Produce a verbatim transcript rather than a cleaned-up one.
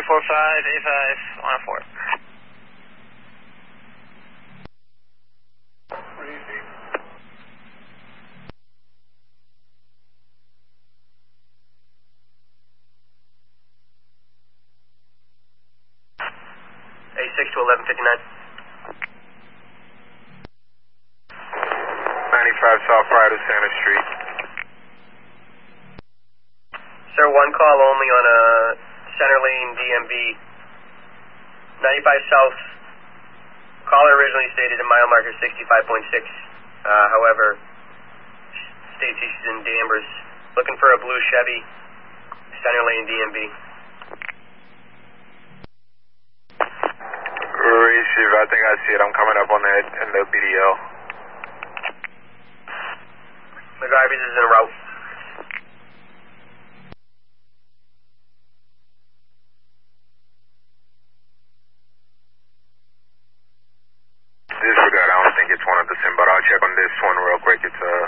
four five, eight five, one four. A six to eleven fifty-nine. ninety-five South Ryder Center Street. Sir, one call only on a center lane D M V. ninety-five South. Caller originally stated in mile marker sixty-five point six. Uh, however, states she's in Danvers. Looking for a blue Chevy. Center lane D M V. Receive, I think I see it. I'm coming up on that in the B D L. McGarvey's is en route. Disregard, I don't think it's one of the sim, but I'll check on this one real quick. It's a